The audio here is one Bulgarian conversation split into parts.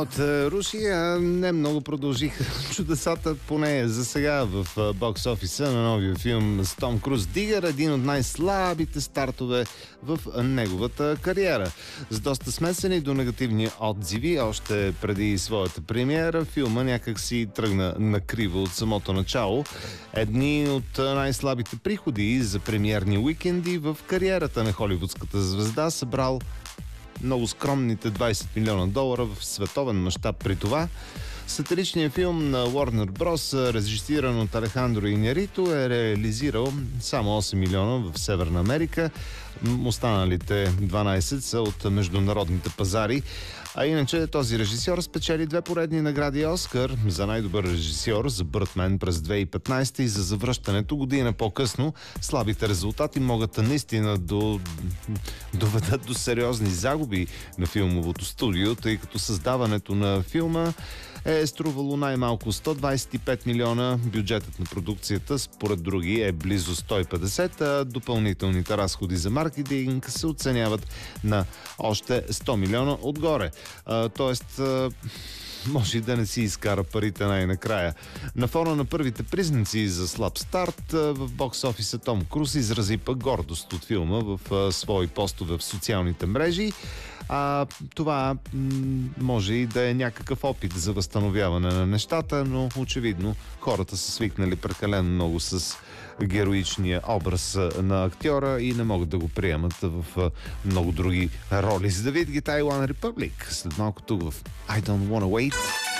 От Русия не много продължиха чудесата, поне за сега в бокс офиса на новия филм с Том Круз. Дигър, един от най-слабите стартове в неговата кариера. С доста смесени до негативни отзиви, още преди своята премиера, филма някак си тръгна накриво от самото начало. Едни от най-слабите приходи за премиерни уикенди в кариерата на холивудската звезда, събрал много скромните $20 милиона в световен мащаб при това. Сатиричният филм на Warner Bros., режисиран от Алехандро Иньярито, е реализирал само 8 милиона в Северна Америка. Останалите 12 са от международните пазари. А иначе този режисьор спечели 2 поредни награди Оскар за най-добър режисьор за Бъртмен през 2015 и за завръщането година по-късно. Слабите резултати могат наистина доведат до сериозни загуби на филмовото студио, тъй като създаването на филма е струвало най-малко 125 милиона. Бюджетът на продукцията, според други, е близо 150, а допълнителните разходи за маркетинг се оценяват на още 100 милиона отгоре. Тоест, може и да не си изкара парите най-накрая. На фона на първите признаци за слаб старт в бокс офиса, Том Круз изрази пък гордост от филма в свои постове в социалните мрежи. Това може и да е някакъв опит за възстановяване на нещата, но очевидно хората са свикнали прекалено много с героичния образ на актьора и не могат да го приемат в много други роли. За да видите ги Taiwan Republic след малко тук в I Don't Wanna Wait.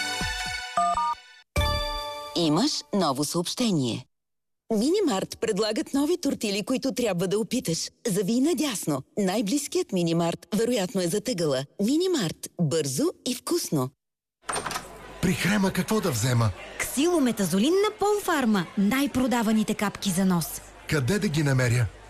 Имаш ново съобщение. Минимарт предлагат нови тортили, които трябва да опиташ. Зави надясно. Най-близкият Минимарт вероятно е затъгъла. Минимарт. Бързо и вкусно. При крема какво да взема? Ксилометазолин на Полфарма. Най-продаваните капки за нос. Къде да ги намеря?